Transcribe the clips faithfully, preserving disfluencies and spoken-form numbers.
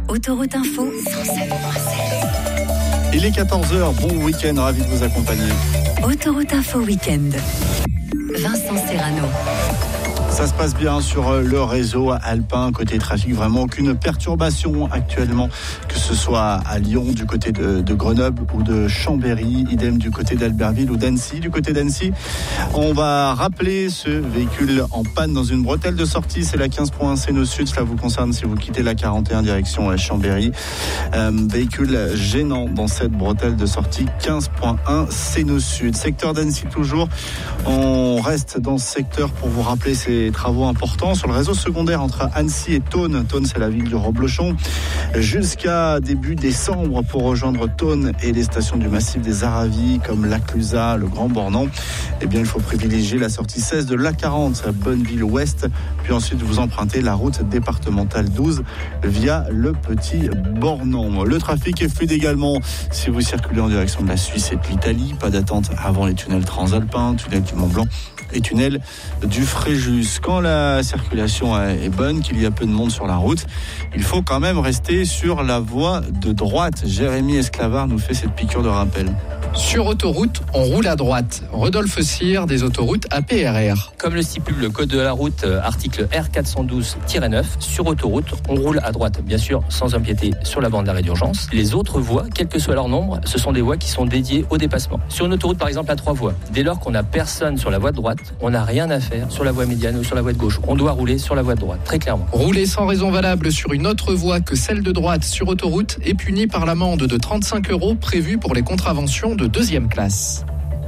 Autoroute Info, cent sept virgule sept. Il est quatorze heures, bon week-end, ravi de vous accompagner. Autoroute Info Week-end. Vincent Serrano. Ça se passe bien sur le réseau alpin. Côté trafic, vraiment aucune perturbation actuellement, que ce soit à Lyon, du côté de, de Grenoble ou de Chambéry, idem du côté d'Albertville ou d'Annecy. Du côté d'Annecy, on va rappeler ce véhicule en panne dans une bretelle de sortie. C'est la quinze point un Séno Sud. Cela vous concerne si vous quittez la quarante et un direction Chambéry. Euh, véhicule gênant dans cette bretelle de sortie quinze point un Séno Sud. Secteur d'Annecy toujours. On reste dans ce secteur pour vous rappeler ces travaux importants sur le réseau secondaire entre Annecy et Thônes. Thônes, c'est la ville du Roblochon. Jusqu'à début décembre, pour rejoindre Thônes et les stations du massif des Aravis comme l'Aclusat, le Grand Bornand, eh bien, il faut privilégier la sortie seize de l'A quarante à Bonneville-Ouest, puis ensuite vous empruntez la route départementale douze via le Petit Bornand. Le trafic est fluide également si vous circulez en direction de la Suisse et de l'Italie. Pas d'attente avant les tunnels transalpins, tunnel du Mont Blanc et tunnel du Fréjus. Quand la circulation est bonne, qu'il y a peu de monde sur la route, il faut quand même rester sur la voie de droite. Jérémy Esclavard nous fait cette piqûre de rappel. Sur autoroute, on roule à droite. Rodolphe Cyr, des autoroutes A P R R. Comme le stipule le code de la route, article R quatre cent douze tiret neuf, sur autoroute, on roule à droite, bien sûr, sans empiéter sur la bande d'arrêt d'urgence. Les autres voies, quel que soit leur nombre, ce sont des voies qui sont dédiées au dépassement. Sur une autoroute, par exemple, à trois voies, dès lors qu'on n'a personne sur la voie de droite, on n'a rien à faire sur la voie médiane ou sur la voie de gauche. On doit rouler sur la voie de droite, très clairement. Rouler sans raison valable sur une autre voie que celle de droite sur autoroute est puni par l'amende de trente-cinq euros prévue pour les contraventions de deuxième classe.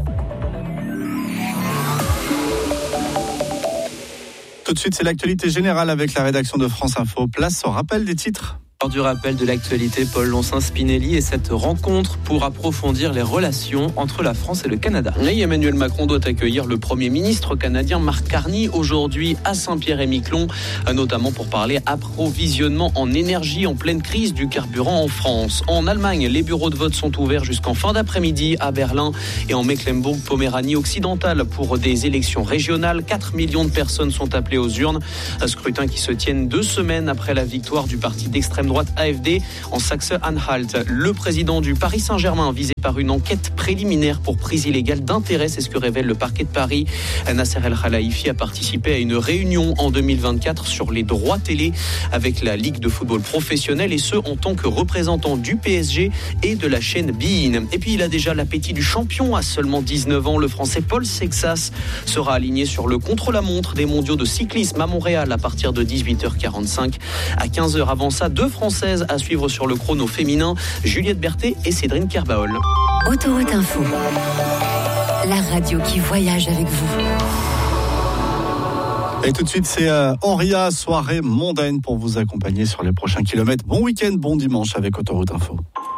Tout de suite, c'est l'actualité générale avec la rédaction de France Info. Place au rappel des titres. Lors du rappel de l'actualité, Paul Lonsin-Spinelli et cette rencontre pour approfondir les relations entre la France et le Canada. Et Emmanuel Macron doit accueillir le Premier ministre canadien Mark Carney aujourd'hui à Saint-Pierre-et-Miquelon, notamment pour parler approvisionnement en énergie en pleine crise du carburant en France. En Allemagne, les bureaux de vote sont ouverts jusqu'en fin d'après-midi à Berlin et en Mecklembourg-Poméranie occidentale pour des élections régionales. quatre millions de personnes sont appelées aux urnes. Un scrutin qui se tienne deux semaines après la victoire du parti d'extrême droite A F D en Saxe-Anhalt. Le président du Paris Saint-Germain visé par une enquête préliminaire pour prise illégale d'intérêt, c'est ce que révèle le parquet de Paris. Nasser El Khelaifi a participé à une réunion en deux mille vingt-quatre sur les droits télé avec la Ligue de football professionnel et ce en tant que représentant du P S G et de la chaîne beIN. Et puis il a déjà l'appétit du champion à seulement dix-neuf ans. Le Français Paul Sexas sera aligné sur le contre-la-montre des mondiaux de cyclisme à Montréal à partir de dix-huit heures quarante-cinq. À quinze heures avant ça, deux Françaises à suivre sur le chrono féminin, Juliette Berthet et Cédrine Kerbaol. Autoroute Info, la radio qui voyage avec vous. Et tout de suite, c'est euh, Auria, soirée mondaine pour vous accompagner sur les prochains kilomètres. Bon week-end, bon dimanche avec Autoroute Info.